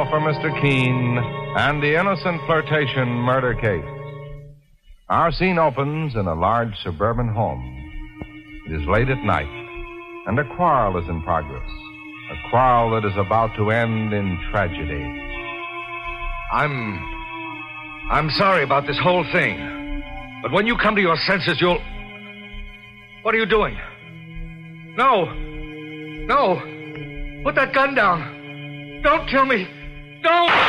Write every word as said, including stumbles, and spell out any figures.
now for Mister Keene and the innocent flirtation murder case. Our scene opens in a large suburban home. It is late at night, and a quarrel is in progress. A quarrel that is about to end in tragedy. I'm... I'm sorry about this whole thing. But when you come to your senses, you'll... What are you doing? No. No. Put that gun down. Don't kill me. Don't!